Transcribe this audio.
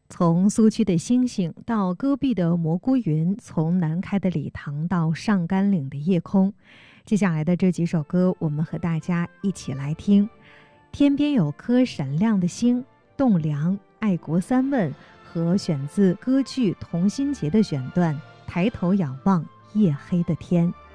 从苏区的星星到戈壁的蘑菇云，从南开的礼堂到上甘岭的夜空，接下来的这几首歌，我们和大家一起来听。天边有颗闪亮的星，栋梁、爱国三问和选自歌剧《同心结》的选段《抬头仰望夜黑的天》。